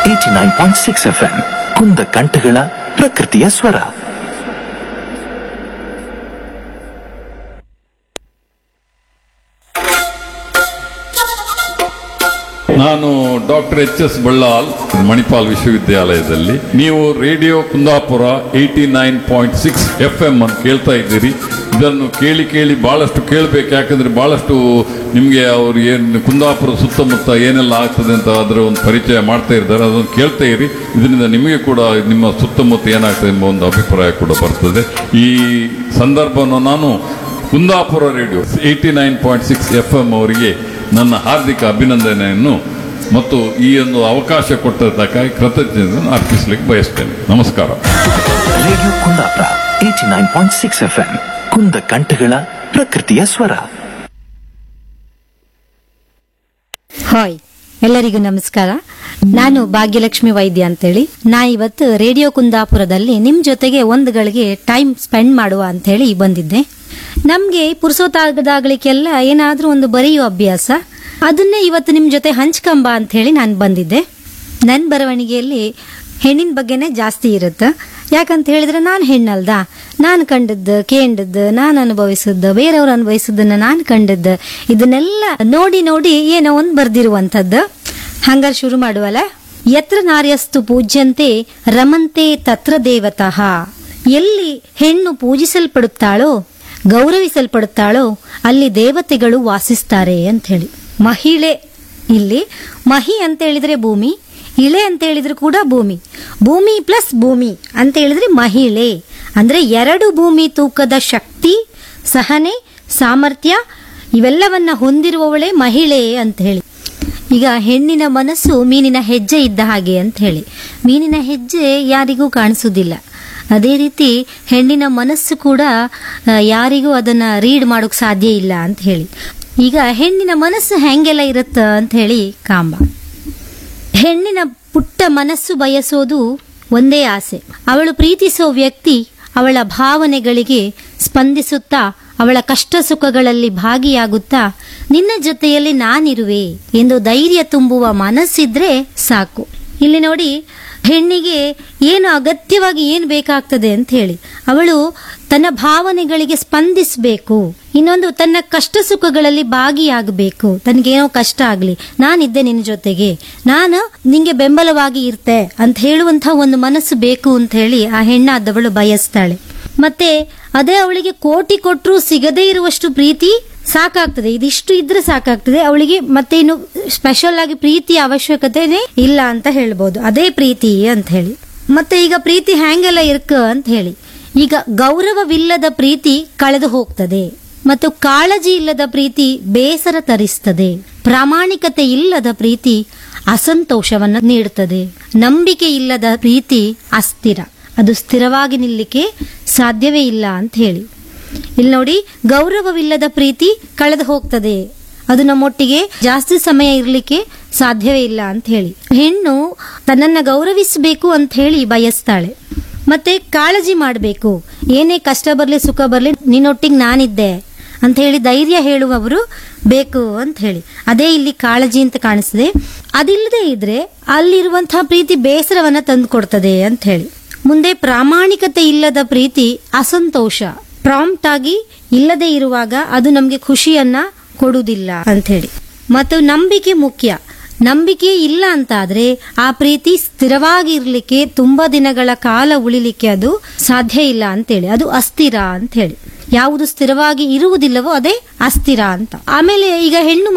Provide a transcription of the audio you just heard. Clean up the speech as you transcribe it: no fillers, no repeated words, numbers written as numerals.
89.6 FM ಕುಂದ ಕಂಠಗಳ ಪ್ರಕೃತಿಯ ಸ್ವರ. ನಾನು ಡಾಕ್ಟರ್ ಎಚ್.ಎಸ್. ಬಳ್ಳಾಲ್, ಮಣಿಪಾಲ್ ವಿಶ್ವವಿದ್ಯಾಲಯದಲ್ಲಿ. ನೀವು ರೇಡಿಯೋ ಕುಂದಾಪುರ 89.6 FM ಅನ್ನು ಕೇಳ್ತಾ ಇದ್ದೀರಿ. ಇದನ್ನು ಕೇಳಿ ಕೇಳಿ ಬಹಳಷ್ಟು ಕೇಳಬೇಕು, ಯಾಕಂದ್ರೆ ಬಹಳಷ್ಟು ನಿಮಗೆ ಅವ್ರು ಏನು ಕುಂದಾಪುರ ಸುತ್ತಮುತ್ತ ಏನೆಲ್ಲ ಆಗ್ತದೆ ಅಂತ ಅದರ ಒಂದು ಪರಿಚಯ ಮಾಡ್ತಾ ಇದ್ದಾರೆ. ಅದನ್ನು ಕೇಳ್ತಾ ಇರಿ. ಇದರಿಂದ ನಿಮಗೆ ಕೂಡ ನಿಮ್ಮ ಸುತ್ತಮುತ್ತ ಏನಾಗ್ತದೆ ಎಂಬ ಒಂದು ಅಭಿಪ್ರಾಯ ಕೂಡ ಬರ್ತದೆ. ಈ ಸಂದರ್ಭವನ್ನು ನಾನು ಕುಂದಾಪುರ ರೇಡಿಯೋ 89.6 FM ಅವರಿಗೆ ನನ್ನ ಹಾರ್ದಿಕ ಅಭಿನಂದನೆಯನ್ನು ಮತ್ತು ಈ ಒಂದು ಅವಕಾಶ ಕೊಟ್ಟದ್ದಕ್ಕಾಗಿ ಕೃತಜ್ಞತೆಯನ್ನು ಅರ್ಪಿಸಲಿಕ್ಕೆ ಬಯಸ್ತೇನೆ. ನಮಸ್ಕಾರ. ರೇಡಿಯೋ ಕುಂದಾಪುರ 89.6 FM ಕುಂದ ಕಂಠಗಳ ಪ್ರಕೃತಿಯ ಸ್ವರ. ಹಾಯ್, ಎಲ್ಲರಿಗೂ ನಮಸ್ಕಾರ. ನಾನು ಭಾಗ್ಯಲಕ್ಷ್ಮಿ ವೈದ್ಯ ಅಂತೇಳಿ. ನಾ ಇವತ್ತು ರೇಡಿಯೋ ಕುಂದಾಪುರದಲ್ಲಿ ನಿಮ್ ಜೊತೆಗೆ ಒಂದು ಗಳಿಗೆ ಟೈಮ್ ಸ್ಪೆಂಡ್ ಮಾಡುವ ಅಂತ ಹೇಳಿ ಬಂದಿದ್ದೆ. ನಮ್ಗೆ ಪುರುಸೋತಾಗದಾಗ್ಲಿಕ್ಕೆಲ್ಲ ಏನಾದ್ರೂ ಒಂದು ಬರೆಯುವ ಅಭ್ಯಾಸ, ಅದನ್ನೇ ಇವತ್ತು ನಿಮ್ ಜೊತೆ ಹಂಚ್ಕಂಬ ಅಂತ ಹೇಳಿ ನಾನು ಬಂದಿದ್ದೆ. ನನ್ನ ಬರವಣಿಗೆಯಲ್ಲಿ ಹೆಣ್ಣಿನ ಬಗ್ಗೆನೇ ಜಾಸ್ತಿ ಇರುತ್ತೆ. ಯಾಕಂತ ಹೇಳಿದ್ರೆ ನಾನು ಹೆಣ್ಣಲ್ದ, ನಾನು ಕಂಡದ್ದು ಕೇಂಡದ್ದು, ನಾನು ಅನುಭವಿಸಿದ್ದು, ಬೇರೆಯವ್ರು ಅನುಭವಿಸಿದ್ದನ್ನ ನಾನು ಕಂಡದ್ದು, ಇದನ್ನೆಲ್ಲ ನೋಡಿ ನೋಡಿ ಏನೋ ಒಂದು ಬರ್ದಿರುವಂತದ್ದು. ಹಂಗಾರೆ ಶುರು ಮಾಡುವಲ್ಲ. ಯತ್ರ ನಾರ್ಯಸ್ತು ಪೂಜ್ಯಂತೆ ರಮಂತೆ ತತ್ರ ದೇವತಃ. ಎಲ್ಲಿ ಹೆಣ್ಣು ಪೂಜಿಸಲ್ಪಡುತ್ತಾಳೋ, ಗೌರವಿಸಲ್ಪಡುತ್ತಾಳೋ, ಅಲ್ಲಿ ದೇವತೆಗಳು ವಾಸಿಸ್ತಾರೆ ಅಂತ ಹೇಳಿ. ಮಹಿಳೆ, ಇಲ್ಲಿ ಮಹಿ ಅಂತ ಹೇಳಿದ್ರೆ ಭೂಮಿ, ಇಳೆ ಅಂತ ಹೇಳಿದ್ರೆ ಕೂಡ ಭೂಮಿ, ಭೂಮಿ ಪ್ಲಸ್ ಭೂಮಿ ಅಂತ ಹೇಳಿದ್ರೆ ಮಹಿಳೆ. ಅಂದ್ರೆ ಎರಡು ಭೂಮಿ ತೂಕದ ಶಕ್ತಿ, ಸಹನೆ, ಸಾಮರ್ಥ್ಯ ಇವೆಲ್ಲವನ್ನ ಹೊಂದಿರುವವಳೇ ಮಹಿಳೆ ಅಂತ ಹೇಳಿ. ಈಗ ಹೆಣ್ಣಿನ ಮನಸ್ಸು ಮೀನಿನ ಹೆಜ್ಜೆ ಇದ್ದ ಹಾಗೆ ಅಂತ ಹೇಳಿ. ಮೀನಿನ ಹೆಜ್ಜೆ ಯಾರಿಗೂ ಕಾಣಿಸುವುದಿಲ್ಲ. ಅದೇ ರೀತಿ ಹೆಣ್ಣಿನ ಮನಸ್ಸು ಕೂಡ ಯಾರಿಗೂ ಅದನ್ನ ರೀಡ್ ಮಾಡೋಕ್ ಸಾಧ್ಯ ಇಲ್ಲ ಅಂತ ಹೇಳಿ. ಈಗ ಹೆಣ್ಣಿನ ಮನಸ್ಸು ಹೆಂಗೆಲ್ಲ ಇರುತ್ತ ಅಂತ ಹೇಳಿ ಕಾಂಬ. ಹೆಣ್ಣಿನ ಪುಟ್ಟ ಮನಸ್ಸು ಬಯಸೋದು ಒಂದೇ ಆಸೆ. ಅವಳು ಪ್ರೀತಿಸೋ ವ್ಯಕ್ತಿ ಅವಳ ಭಾವನೆಗಳಿಗೆ ಸ್ಪಂದಿಸುತ್ತಾ, ಅವಳ ಕಷ್ಟ ಸುಖಗಳಲ್ಲಿ ಭಾಗಿಯಾಗುತ್ತಾ, ನಿನ್ನ ಜೊತೆಯಲ್ಲಿ ನಾನಿರುವೆ ಎಂದು ಧೈರ್ಯ ತುಂಬುವ ಮನಸ್ಸಿದ್ರೆ ಸಾಕು. ಇಲ್ಲಿ ನೋಡಿ, ಹೆಣ್ಣಿಗೆ ಏನು ಅಗತ್ಯವಾಗಿ ಏನು ಬೇಕಾಗ್ತದೆ ಅಂತ ಹೇಳಿ. ಅವಳು ತನ್ನ ಭಾವನೆಗಳಿಗೆ ಸ್ಪಂದಿಸಬೇಕು. ಇನ್ನೊಂದು, ತನ್ನ ಕಷ್ಟ ಸುಖಗಳಲ್ಲಿ ಭಾಗಿಯಾಗಬೇಕು. ತನಗೇನೋ ಕಷ್ಟ ಆಗ್ಲಿ, ನಾನಿದ್ದೆ ನಿನ್ನ ಜೊತೆಗೆ, ನಾನು ನಿಂಗೆ ಬೆಂಬಲವಾಗಿ ಇರ್ತೆ ಅಂತ ಹೇಳುವಂತಹ ಒಂದು ಮನಸ್ಸು ಬೇಕು ಅಂತ ಹೇಳಿ ಆ ಹೆಣ್ಣಾದವಳು ಬಯಸ್ತಾಳೆ. ಮತ್ತೆ ಅದೇ ಅವಳಿಗೆ ಕೋಟಿ ಕೊಟ್ಟರು ಸಿಗದೇ ಇರುವಷ್ಟು ಪ್ರೀತಿ ಸಾಕಾಗ್ತದೆ. ಇದಿಷ್ಟು ಇದ್ರೆ ಸಾಕಾಗ್ತದೆ ಅವಳಿಗೆ. ಮತ್ತೆ ಇನ್ನು ಸ್ಪೆಷಲ್ ಆಗಿ ಪ್ರೀತಿಯ ಅವಶ್ಯಕತೆನೇ ಇಲ್ಲ ಅಂತ ಹೇಳ್ಬೋದು. ಅದೇ ಪ್ರೀತಿ ಅಂತ ಹೇಳಿ. ಮತ್ತೆ ಈಗ ಪ್ರೀತಿ ಹ್ಯಾಂಗೆಲ್ಲ ಇರ್ಕ ಅಂತ ಹೇಳಿ. ಈಗ ಗೌರವವಿಲ್ಲದ ಪ್ರೀತಿ ಕಳೆದು ಹೋಗ್ತದೆ, ಮತ್ತು ಕಾಳಜಿ ಇಲ್ಲದ ಪ್ರೀತಿ ಬೇಸರ ತರಿಸ್ತದೆ. ಪ್ರಾಮಾಣಿಕತೆ ಇಲ್ಲದ ಪ್ರೀತಿ ಅಸಂತೋಷವನ್ನು ನೀಡುತ್ತದೆ. ನಂಬಿಕೆ ಇಲ್ಲದ ಪ್ರೀತಿ ಅಸ್ಥಿರ, ಅದು ಸ್ಥಿರವಾಗಿ ನಿಲ್ಲಿಕ್ಕೆ ಸಾಧ್ಯವೇ ಇಲ್ಲ ಅಂತ ಹೇಳಿ. ಇಲ್ಲಿ ನೋಡಿ, ಗೌರವವಿಲ್ಲದ ಪ್ರೀತಿ ಕಳೆದು ಹೋಗ್ತದೆ, ಅದು ನಮ್ಮೊಟ್ಟಿಗೆ ಜಾಸ್ತಿ ಸಮಯ ಇರ್ಲಿಕ್ಕೆ ಸಾಧ್ಯವೇ ಇಲ್ಲ ಅಂತ ಹೇಳಿ. ಹೆಣ್ಣು ತನ್ನನ್ನ ಗೌರವಿಸಬೇಕು ಅಂತ ಹೇಳಿ ಬಯಸ್ತಾಳೆ. ಮತ್ತೆ ಕಾಳಜಿ ಮಾಡಬೇಕು, ಏನೇ ಕಷ್ಟ ಬರ್ಲಿ ಸುಖ ಬರ್ಲಿ ನಿನ್ನೊಟ್ಟಿಗೆ ನಾನಿದ್ದೆ ಅಂತ ಹೇಳಿ ಧೈರ್ಯ ಹೇಳುವವರು ಬೇಕು ಅಂತ ಹೇಳಿ. ಅದೇ ಇಲ್ಲಿ ಕಾಳಜಿ ಅಂತ ಕಾಣಿಸ್ತದೆ. ಅದಿಲ್ಲದೆ ಇದ್ರೆ ಅಲ್ಲಿರುವಂತಹ ಪ್ರೀತಿ ಬೇಸರವನ್ನ ತಂದು ಕೊಡ್ತದೆ ಅಂತ ಹೇಳಿ. ಮುಂದೆ ಪ್ರಾಮಾಣಿಕತೆ ಇಲ್ಲದ ಪ್ರೀತಿ ಅಸಂತೋಷ, ಪ್ರಾಂಪ್ಟ್ ಆಗಿ ಇಲ್ಲದೆ ಇರುವಾಗ ಅದು ನಮ್ಗೆ ಖುಷಿಯನ್ನ ಕೊಡುವುದಿಲ್ಲ ಅಂತ ಹೇಳಿ. ಮತ್ತು ನಂಬಿಕೆ ಮುಖ್ಯ. ನಂಬಿಕೆ ಇಲ್ಲ ಅಂತ ಆದ್ರೆ ಆ ಪ್ರೀತಿ ಸ್ಥಿರವಾಗಿ ಇರ್ಲಿಕ್ಕೆ, ತುಂಬಾ ದಿನಗಳ ಕಾಲ ಉಳಿಲಿಕ್ಕೆ ಅದು ಸಾಧ್ಯ ಇಲ್ಲ ಅಂತೇಳಿ. ಅದು ಅಸ್ಥಿರ ಅಂತ ಹೇಳಿ. ಯಾವುದು ಸ್ಥಿರವಾಗಿ ಇರುವುದಿಲ್ಲವೋ ಅದೇ ಅಸ್ಥಿರ ಅಂತ. ಆಮೇಲೆ ಈಗ ಹೆಣ್ಣು